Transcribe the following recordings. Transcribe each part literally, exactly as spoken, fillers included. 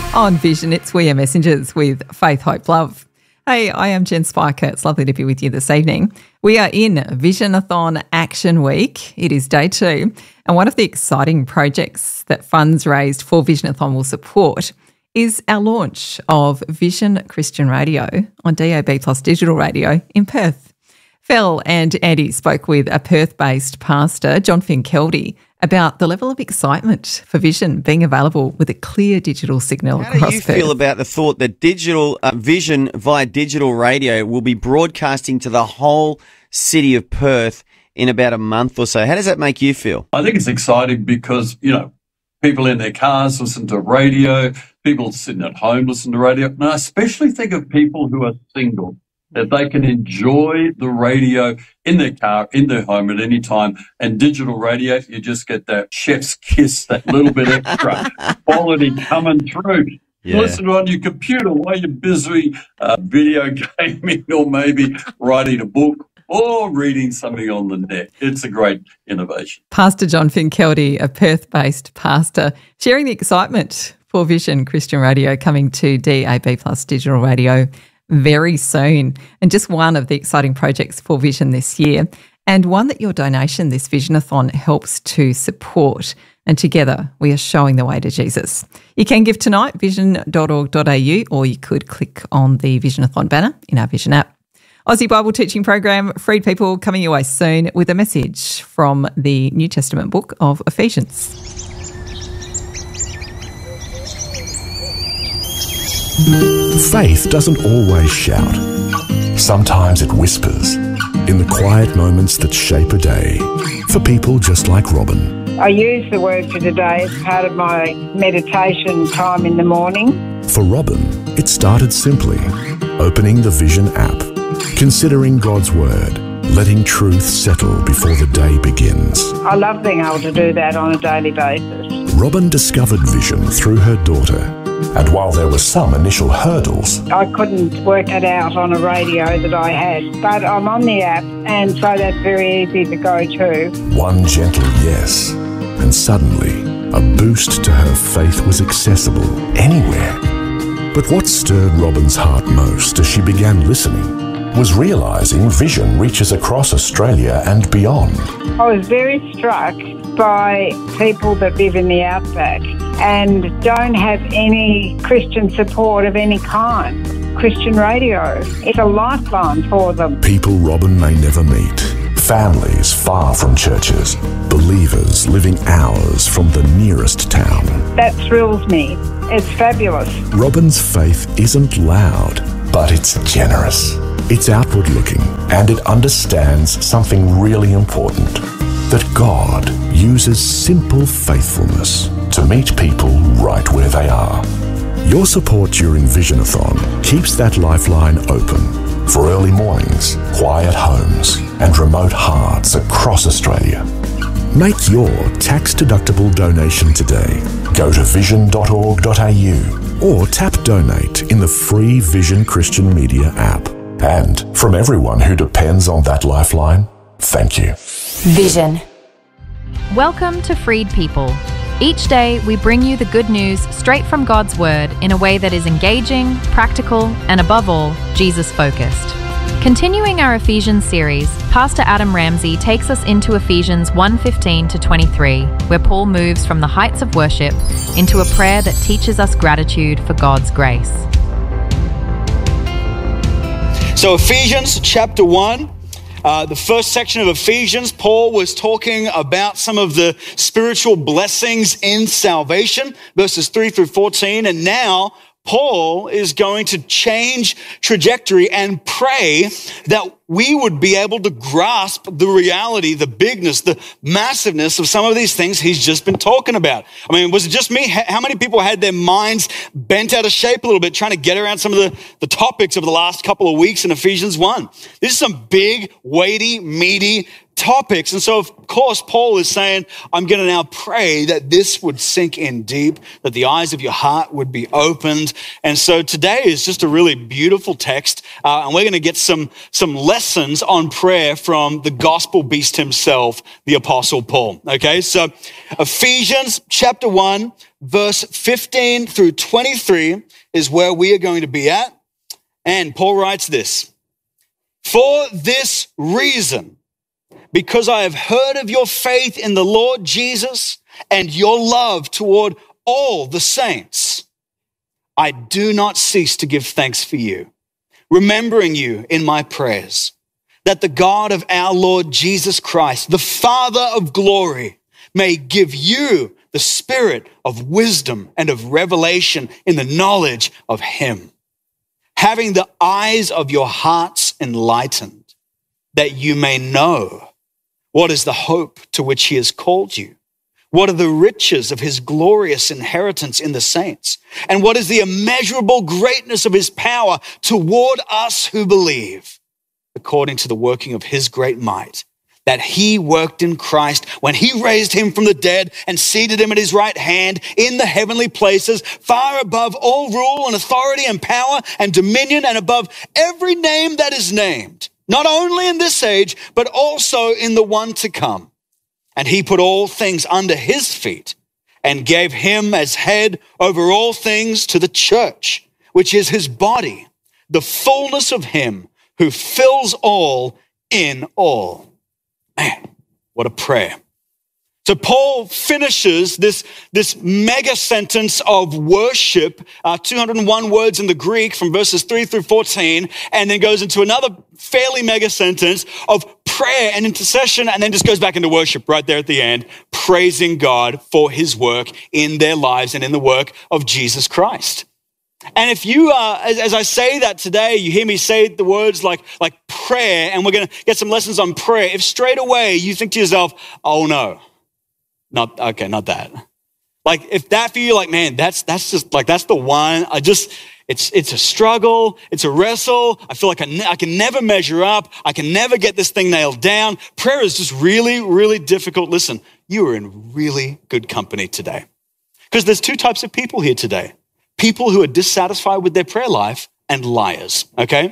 On Vision, it's We Are Messengers with Faith, Hope, Love. Hey, I am Jen Spiker. It's lovely to be with you this evening. We are in Visionathon Action Week. It is day two, and one of the exciting projects that funds raised for Visionathon will support is our launch of Vision Christian Radio on D A B plus digital radio in Perth. Phil and Andy spoke with a Perth-based pastor, John Finkeldy, about the level of excitement for Vision being available with a clear digital signal How across do you Perth. feel about the thought that digital uh, Vision via digital radio will be broadcasting to the whole city of Perth in about a month or so? How does that make you feel? I think it's exciting because, you know, people in their cars listen to radio, people sitting at home listen to radio, and I especially think of people who are single, that they can enjoy the radio in their car, in their home at any time. And digital radio, you just get that chef's kiss, that little bit extra quality coming through. Yeah. Listen to it on your computer while you're busy uh, video gaming or maybe writing a book or reading something on the net. It's a great innovation. Pastor John Finkeldy, a Perth-based pastor, sharing the excitement for Vision Christian Radio coming to D A B plus digital radio very soon, and just one of the exciting projects for Vision this year, and one that your donation, this Visionathon, helps to support. And together we are showing the way to Jesus. You can give tonight, vision dot org dot a u, or you could click on the Visionathon banner in our Vision app. Aussie Bible teaching program, Freed People, coming your way soon with a message from the New Testament book of Ephesians. Faith doesn't always shout. Sometimes it whispers in the quiet moments that shape a day for people just like Robin. I use the word for today as part of my meditation time in the morning. For Robin, it started simply opening the Vision app, considering God's word, letting truth settle before the day begins. I love being able to do that on a daily basis. Robin discovered Vision through her daughter. And while there were some initial hurdles, I couldn't work it out on a radio that I had, but I'm on the app, and so that's very easy to go to. one gentle yes, and suddenly a boost to her faith was accessible anywhere. But what stirred Robin's heart most as she began listening was realising Vision reaches across Australia and beyond. I was very struck by people that live in the outback and don't have any Christian support of any kind. Christian radio, it's a lifeline for them. People Robin may never meet, families far from churches, believers living hours from the nearest town. That thrills me. It's fabulous. Robin's faith isn't loud, but it's generous. It's outward looking, and it understands something really important, that God uses simple faithfulness to meet people right where they are. Your support during Visionathon keeps that lifeline open for early mornings, quiet homes, and remote hearts across Australia. Make your tax-deductible donation today. Go to vision dot org dot a u or tap donate in the free Vision Christian Media app. And from everyone who depends on that lifeline, thank you. Vision. Welcome to Freed People. Each day we bring you the good news straight from God's Word in a way that is engaging, practical, and above all, Jesus-focused. Continuing our Ephesians series, Pastor Adam Ramsey takes us into Ephesians one fifteen to twenty-three, where Paul moves from the heights of worship into a prayer that teaches us gratitude for God's grace. So Ephesians chapter one, uh, the first section of Ephesians, Paul was talking about some of the spiritual blessings in salvation, verses three through fourteen. And now Paul is going to change trajectory and pray that we would be able to grasp the reality, the bigness, the massiveness of some of these things he's just been talking about. I mean, was it just me? How many people had their minds bent out of shape a little bit trying to get around some of the, the topics of the last couple of weeks in Ephesians one? This is some big, weighty, meaty topics. And so, of course, Paul is saying, I'm going to now pray that this would sink in deep, that the eyes of your heart would be opened. And so today is just a really beautiful text. Uh, and we're going to get some, some lessons on prayer from the gospel beast himself, the Apostle Paul. Okay, so Ephesians chapter one, verse fifteen through twenty-three is where we are going to be at. And Paul writes this: for this reason, because I have heard of your faith in the Lord Jesus and your love toward all the saints, I do not cease to give thanks for you, remembering you in my prayers, that the God of our Lord Jesus Christ, the Father of glory, may give you the spirit of wisdom and of revelation in the knowledge of him, having the eyes of your hearts enlightened, that you may know what is the hope to which he has called you? What are the riches of his glorious inheritance in the saints? And what is the immeasurable greatness of his power toward us who believe, according to the working of his great might, that he worked in Christ when he raised him from the dead and seated him at his right hand in the heavenly places, far above all rule and authority and power and dominion, and above every name that is named, not only in this age, but also in the one to come. And he put all things under his feet and gave him as head over all things to the church, which is his body, the fullness of him who fills all in all. Man, what a prayer. So Paul finishes this, this mega sentence of worship, uh, two hundred one words in the Greek from verses three through fourteen, and then goes into another fairly mega sentence of prayer and intercession, and then just goes back into worship right there at the end, praising God for his work in their lives and in the work of Jesus Christ. And if you, uh, as, as I say that today, you hear me say the words like, like prayer, and we're going to get some lessons on prayer. If straight away you think to yourself, oh no, not, okay, not that. Like if that for you, like, man, that's, that's just like, that's the one. I just, it's, it's a struggle. It's a wrestle. I feel like I, ne- I can never measure up. I can never get this thing nailed down. Prayer is just really, really difficult. Listen, you are in really good company today, because there's two types of people here today. People who are dissatisfied with their prayer life and liars, okay?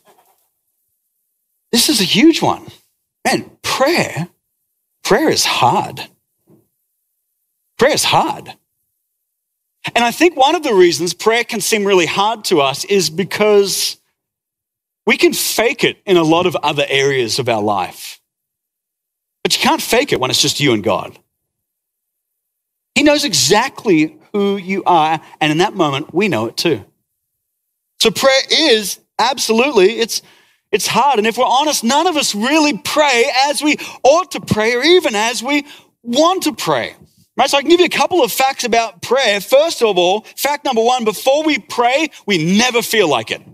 This is a huge one. Man, prayer, prayer is hard. Prayer is hard. And I think one of the reasons prayer can seem really hard to us is because we can fake it in a lot of other areas of our life. But you can't fake it when it's just you and God. He knows exactly who you are, and in that moment, we know it too. So prayer is absolutely, it's, it's hard. And if we're honest, none of us really pray as we ought to pray or even as we want to pray. Right? So I can give you a couple of facts about prayer. First of all, fact number one, before we pray, we never feel like it.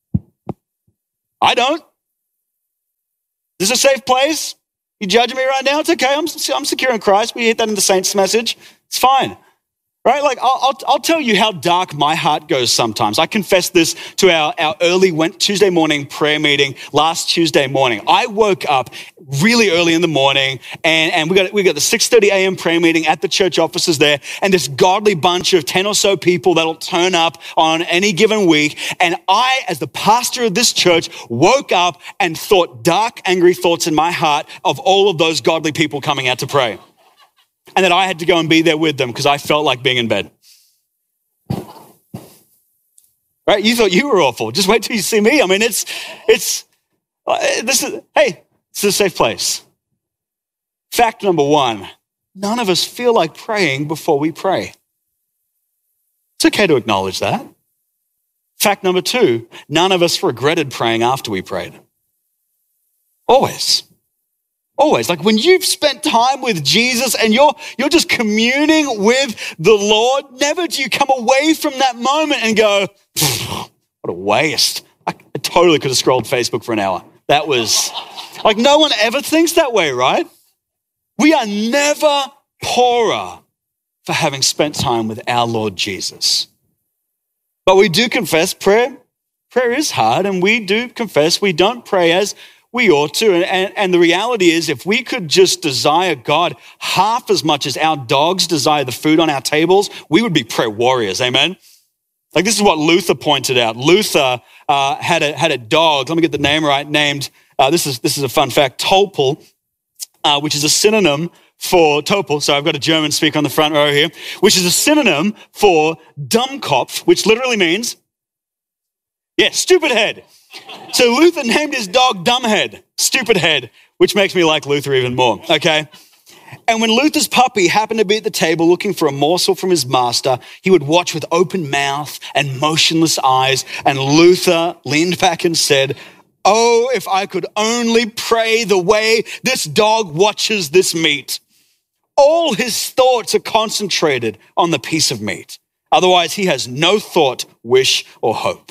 I don't. Is this a safe place? You judging me right now? It's okay. I'm, I'm secure in Christ. We hit that in the Saints message. It's fine. Right? Like, I'll, I'll, I'll tell you how dark my heart goes sometimes. I confessed this to our, our early Tuesday morning prayer meeting last Tuesday morning. I woke up really early in the morning, and, and we got we got the six thirty a.m. prayer meeting at the church offices there, and this godly bunch of ten or so people that'll turn up on any given week. And I, as the pastor of this church, woke up and thought dark, angry thoughts in my heart of all of those godly people coming out to pray. And that I had to go and be there with them because I felt like being in bed. Right? You thought you were awful. Just wait till you see me. I mean, it's, it's, uh, this is, hey, it's a safe place. Fact number one, none of us feel like praying before we pray. It's okay to acknowledge that. Fact number two, none of us regretted praying after we prayed. Always. Always. Like when you've spent time with Jesus and you're, you're just communing with the Lord, never do you come away from that moment and go, what a waste. I, I totally could have scrolled Facebook for an hour. That was, like no one ever thinks that way, right? We are never poorer for having spent time with our Lord Jesus. But we do confess prayer, prayer is hard, and we do confess we don't pray as we ought to. And, and, and the reality is, if we could just desire God half as much as our dogs desire the food on our tables, we would be prayer warriors, amen? Like, this is what Luther pointed out. Luther uh, had a had a dog, let me get the name right, named, uh, this is this is a fun fact, Topol, uh, which is a synonym for Topol. So I've got a German speaker on the front row here, which is a synonym for Dummkopf, which literally means, yeah, stupid head. So Luther named his dog Dumbhead, stupid head, which makes me like Luther even more, okay? And when Luther's puppy happened to be at the table looking for a morsel from his master, he would watch with open mouth and motionless eyes. And Luther leaned back and said, "Oh, if I could only pray the way this dog watches this meat." All his thoughts are concentrated on the piece of meat. Otherwise, he has no thought, wish, or hope.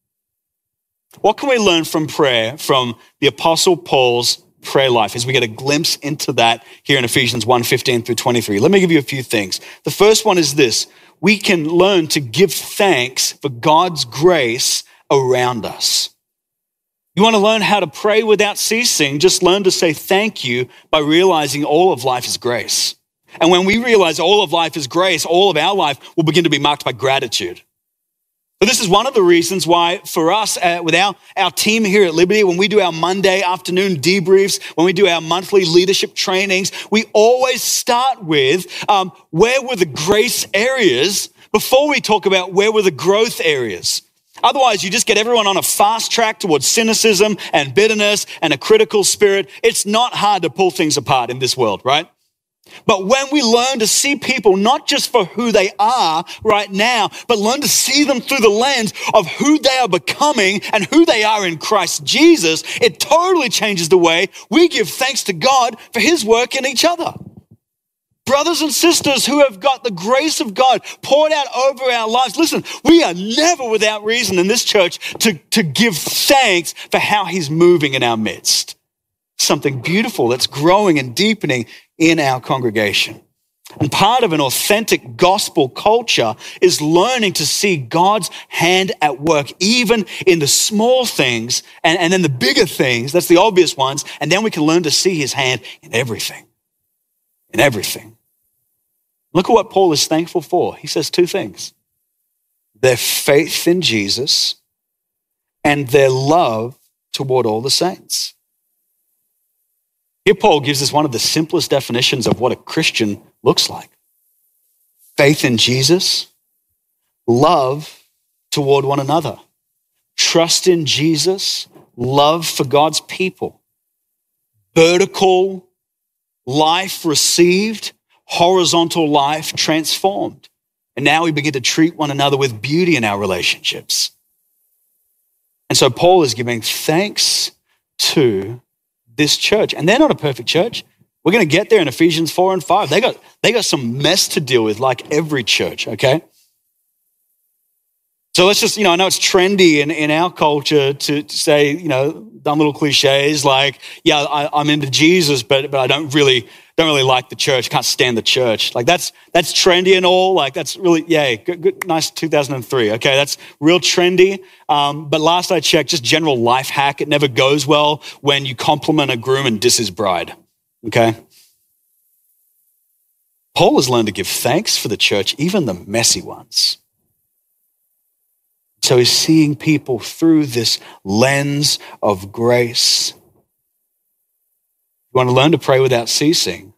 What can we learn from prayer from the Apostle Paul's prayer life as we get a glimpse into that here in Ephesians one fifteen through twenty-three? Let me give you a few things. The first one is this: we can learn to give thanks for God's grace around us. You want to learn how to pray without ceasing? Just learn to say thank you by realizing all of life is grace. And when we realize all of life is grace, all of our life will begin to be marked by gratitude. But this is one of the reasons why for us, uh, with our, our team here at Liberty, when we do our Monday afternoon debriefs, when we do our monthly leadership trainings, we always start with um, where were the grace areas before we talk about where were the growth areas. Otherwise, you just get everyone on a fast track towards cynicism and bitterness and a critical spirit. It's not hard to pull things apart in this world, right? But when we learn to see people not just for who they are right now, but learn to see them through the lens of who they are becoming and who they are in Christ Jesus, it totally changes the way we give thanks to God for his work in each other. Brothers and sisters who have got the grace of God poured out over our lives, listen, we are never without reason in this church to, to give thanks for how he's moving in our midst. Something beautiful that's growing and deepening in our congregation. And part of an authentic gospel culture is learning to see God's hand at work, even in the small things and, and then the bigger things, that's the obvious ones, and then we can learn to see his hand in everything, in everything. Look at what Paul is thankful for. He says two things: their faith in Jesus and their love toward all the saints. Here Paul gives us one of the simplest definitions of what a Christian looks like. Faith in Jesus, love toward one another. Trust in Jesus, love for God's people. Vertical life received, horizontal life transformed. And now we begin to treat one another with beauty in our relationships. And so Paul is giving thanks to this church. And they're not a perfect church. We're going to get there in Ephesians four and five. They got, they got some mess to deal with, like every church, okay? So let's just, you know, I know it's trendy in, in our culture to, to say, you know, dumb little cliches like, yeah, I, I'm into Jesus, but but I don't really don't really like the church. Can't stand the church. Like that's that's trendy and all. Like that's really, yay, good, good, nice two thousand three. Okay, that's real trendy. Um, but last I checked, just general life hack. It never goes well when you compliment a groom and diss his bride. Okay. Paul has learned to give thanks for the church, even the messy ones. So he's seeing people through this lens of grace. You want to learn to pray without ceasing.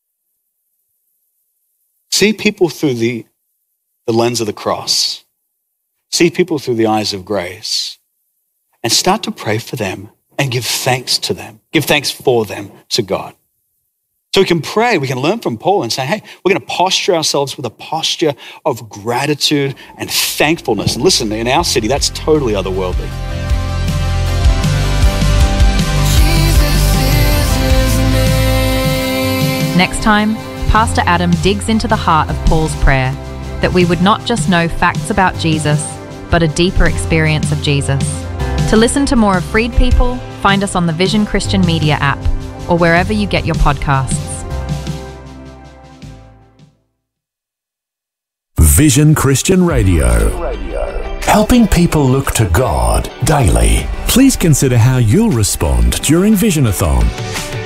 See people through the, the lens of the cross. See people through the eyes of grace. And start to pray for them and give thanks to them. Give thanks for them to God. So we can pray, we can learn from Paul and say, hey, we're going to posture ourselves with a posture of gratitude and thankfulness. And listen, in our city, that's totally otherworldly. Next time, Pastor Adam digs into the heart of Paul's prayer, that we would not just know facts about Jesus, but a deeper experience of Jesus. To listen to more of Freed People, find us on the Vision Christian Media app, or wherever you get your podcasts. Vision Christian Radio. helping people look to God daily. Please consider how you'll respond during Visionathon.